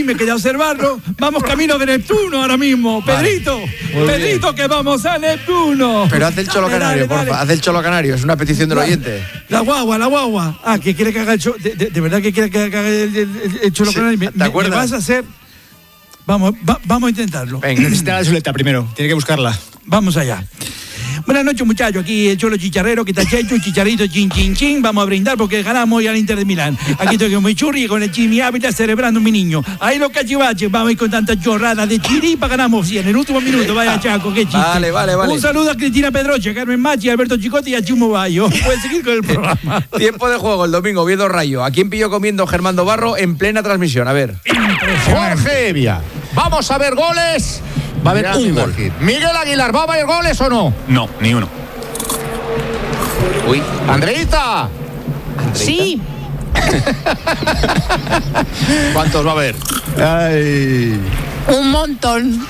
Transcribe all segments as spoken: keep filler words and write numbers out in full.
me quedé a observarlo. Vamos camino de Neptuno ahora mismo. Vale. Pedrito, Muy Pedrito, bien. Que vamos a Neptuno. Pero haz el cholo dale, canario, dale, porfa. Dale. Haz el cholo canario, es una petición del la, oyente. La guagua, la guagua. Ah, que quiere que haga el cholo. De, de, de verdad que quiere que haga el, el, el cholo sí, canario. Me, ¿Te acuerdas? Me vas a hacer. Vamos, va, vamos a intentarlo. Venga, necesita la chuleta primero. Tiene que buscarla. Vamos allá. Buenas noches, muchachos. Aquí el Cholo Chicharrero, que está checho, chicharrito, chin, chin, chin. Vamos a brindar porque ganamos hoy al Inter de Milán. Aquí estoy con mi churri y con el Chimi Ávila celebrando mi niño. Ahí los cachivaches, vamos a ir con tantas chorradas de chiripa, ganamos cien. En el último minuto, vaya Chaco, qué chiste. Vale, vale, vale. Un saludo a Cristina Pedroche, a Carmen Machi, a Alberto Chicote y a Chumo Bayo. Pueden seguir con el programa. Tiempo de juego el domingo, Oviedo Rayo. ¿A quién pilló comiendo Germán Barro en plena transmisión? A ver. Jorge Evia. Vamos a ver goles. Va a haber ya un gol. Miguel Aguilar, ¿va a haber goles o no? No, ni uno. Uy, Andreita. Sí. ¿Cuántos va a haber? Ay. Un montón.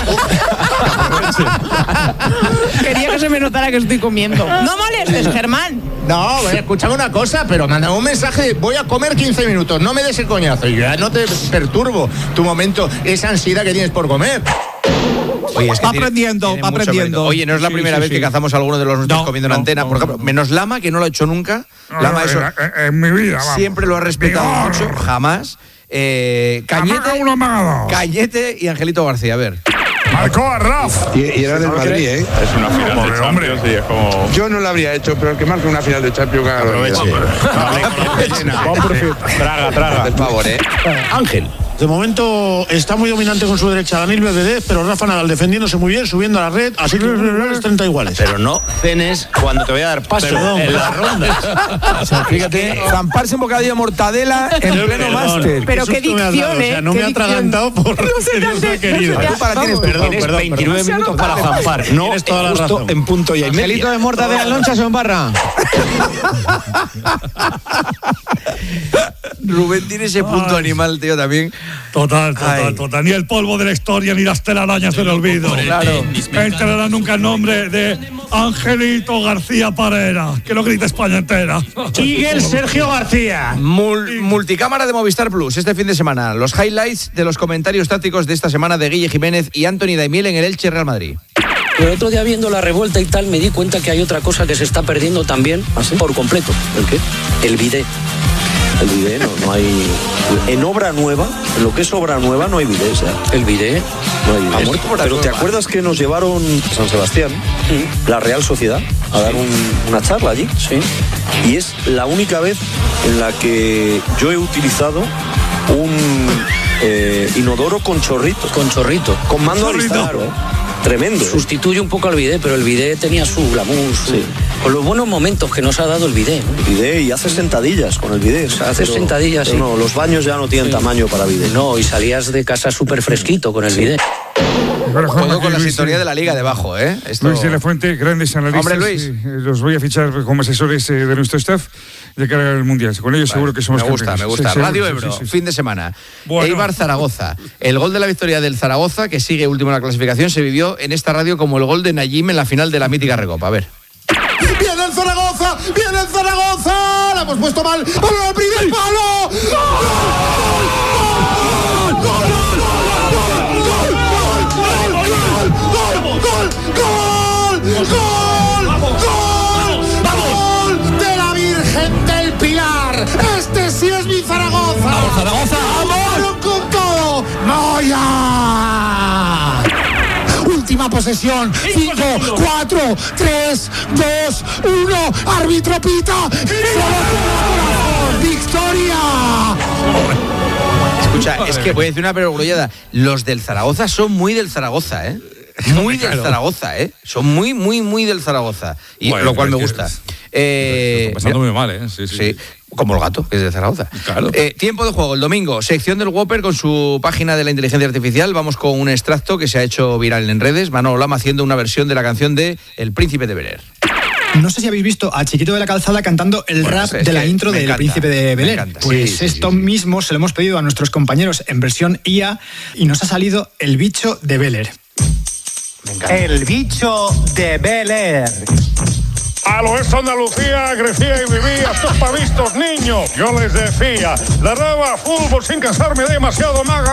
Quería que se me notara que estoy comiendo. No molestes, Germán. No, bueno, escúchame una cosa, pero mándame un mensaje. Voy a comer quince minutos, no me des el coñazo. Y ya no te perturbo tu momento, esa ansiedad que tienes por comer. Oye, es que va tiene, aprendiendo, tiene va aprendiendo. Oye, no es la sí, primera sí, vez sí. que cazamos a alguno de los nuestros no, comiendo no, en antena, no, por ejemplo, no, menos Lama, que no lo ha hecho nunca. No, Lama, no, eso en, en mi vida, vamos. Siempre lo ha respetado Vigor. mucho, jamás. Eh, Cañete, Cañete y Angelito García, a ver. Marcó a Raf. Y, y era del Madrid, ¿eh? Es una final Pobre de Champions, sí, es como... Yo no lo habría hecho, pero el que marca una final de Champions gana. Aproveche. Traga, traga. Del favor, ¿eh? Ángel. De momento está muy dominante con su derecha Daniel Medvedev, pero Rafa Nadal defendiéndose muy bien, subiendo a la red, así que es treinta iguales. Pero no cenes cuando te voy a dar paso Perdón. en la ronda. O sea, fíjate, zamparse un bocadillo de mortadela en pleno máster. Pero qué dicción, ¿eh? O sea, no me ha atragantado por no sé que querido. No sé para tienes, perdón, tienes perdón, veintinueve perdón. minutos para zampar. No, tienes toda la razón. En punto y en media. Angelito de mortadela en lonchas o en barra. Rubén tiene ese punto Ay. animal, tío, también. Total, total, Ay. total. Ni el polvo de la historia ni las telarañas del olvido. Claro. Entrará nunca el nombre de Angelito García Parera, que lo grita España entera. Miguel Sergio García. Mul- multicámara de Movistar Plus este fin de semana. Los highlights de los comentarios tácticos de esta semana de Guille Jiménez y Anthony Daimiel en el Elche Real Madrid. El otro día viendo la revuelta y tal me di cuenta que hay otra cosa que se está perdiendo también ¿Así? por completo. ¿El qué? El bidet. El bidet no, no hay... En obra nueva, en lo que es obra nueva no hay bidet, o sea. El bidet no hay bidet. muerto por Pero ¿te acuerdas que nos llevaron a San Sebastián, ¿Mm? la Real Sociedad, a dar un, una charla allí? Sí. Y es la única vez en la que yo he utilizado un eh, inodoro con chorrito. Con chorrito. Con mando al instalar, ¿eh? Tremendo. Sustituye un poco al bidet, pero el bidet tenía su glamour, su... Sí. con los buenos momentos que nos ha dado el bidet, ¿no? El bidet, y haces sentadillas con el bidet. O sea, haces pero, sentadillas, pero sí. No, los baños ya no tienen sí. tamaño para bidet. No, y salías de casa súper fresquito con el sí. bidet. Todo con la sintonía de la liga debajo, ¿eh? Esto... Luis de la Fuente, grandes analistas. Hombre, Luis. Eh, los voy a fichar como asesores eh, de nuestro staff de cara al Mundial. Con ellos vale, seguro que somos Me gusta, campeones. me gusta. Sí, Radio seguro, Ebro, sí, sí, sí. fin de semana. Bueno. Eibar Zaragoza. El gol de la victoria del Zaragoza, que sigue último en la clasificación, se vivió en esta radio como el gol de Nayim en la final de la mítica Recopa. A ver. ¡Viene el Zaragoza! ¡Viene el Zaragoza! ¡La hemos puesto mal! ¡Palo al primer palo! ¡Gol! ¡Gol! ¡Gol! ¡Gol! ¡Gol! ¡De la Virgen del Pilar! ¡Este sí es mi Zaragoza! ¡Vamos, Zaragoza! ¡Vamos con todo! ¡Moya! Última posesión. cinco, cuatro, tres, dos, uno. Árbitro pita. ¡Victoria! Escucha, es que voy a decir una perogrullada. Los del Zaragoza son muy del Zaragoza, ¿eh? Muy del Zaragoza, ¿eh? Son muy, muy, muy del Zaragoza. Y bueno, lo cual me gusta. Eh, pasando muy mal, ¿eh? Sí, sí, sí. Como el gato, que es de Zaragoza. Claro. Eh, tiempo de juego, el domingo. Sección del Whopper con su página de la inteligencia artificial. Vamos con un extracto que se ha hecho viral en redes. Manolo Lama haciendo una versión de la canción de El Príncipe de Bel-Air. No sé si habéis visto a Chiquito de la Calzada cantando el bueno, rap de la intro del encanta, Príncipe de Bel-Air. Pues sí, sí, esto sí, sí. mismo se lo hemos pedido a nuestros compañeros en versión I A y nos ha salido El Bicho de Bel-Air. El Bicho de Bel-Air. Al oeste de Andalucía crecía y vivía estos pavistos niños. Yo les decía, la raba fútbol sin casarme demasiado maga.